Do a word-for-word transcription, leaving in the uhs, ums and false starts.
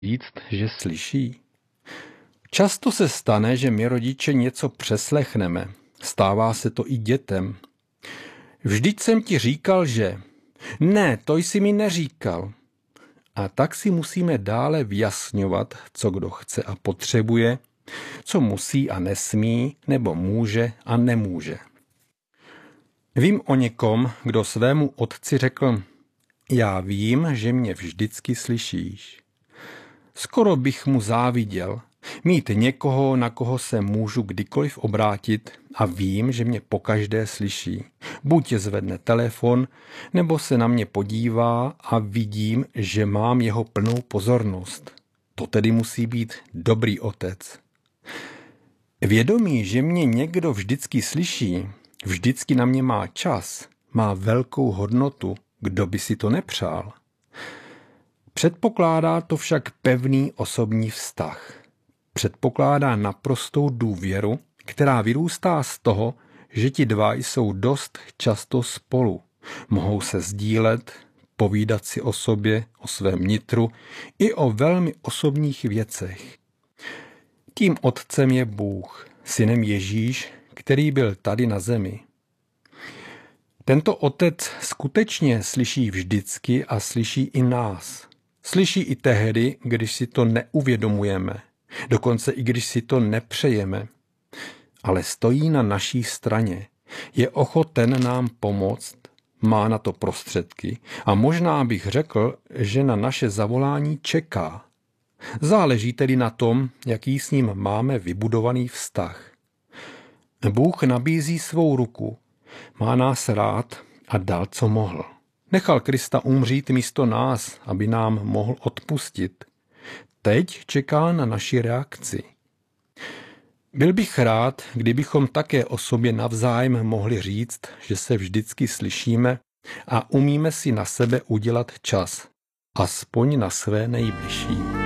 říct, že slyší? Často se stane, že my rodiče něco přeslechneme. Stává se to i dětem. Vždyť jsem ti říkal, že... Ne, to jsi mi neříkal. A tak si musíme dále vyjasňovat, co kdo chce a potřebuje, co musí a nesmí, nebo může a nemůže. Vím o někom, kdo svému otci řekl: já vím, že mě vždycky slyšíš. Skoro bych mu záviděl, mít někoho, na koho se můžu kdykoliv obrátit a vím, že mě pokaždé slyší. Buď zvedne telefon, nebo se na mě podívá a vidím, že mám jeho plnou pozornost. To tedy musí být dobrý otec. Vědomí, že mě někdo vždycky slyší, vždycky na mě má čas, má velkou hodnotu, kdo by si to nepřál. Předpokládá to však pevný osobní vztah. Předpokládá naprostou důvěru, která vyrůstá z toho, že ti dva jsou dost často spolu. Mohou se sdílet, povídat si o sobě, o svém nitru i o velmi osobních věcech. Tím otcem je Bůh, synem Ježíš, který byl tady na zemi. Tento otec skutečně slyší vždycky a slyší i nás. Slyší i tehdy, když si to neuvědomujeme, dokonce i když si to nepřejeme. Ale stojí na naší straně, je ochoten nám pomoct, má na to prostředky a možná bych řekl, že na naše zavolání čeká. Záleží tedy na tom, jaký s ním máme vybudovaný vztah. Bůh nabízí svou ruku, má nás rád a dal, co mohl. Nechal Krista umřít místo nás, aby nám mohl odpustit. Teď čeká na naši reakci. Byl bych rád, kdybychom také o sobě navzájem mohli říct, že se vždycky slyšíme a umíme si na sebe udělat čas, aspoň na své nejbližší.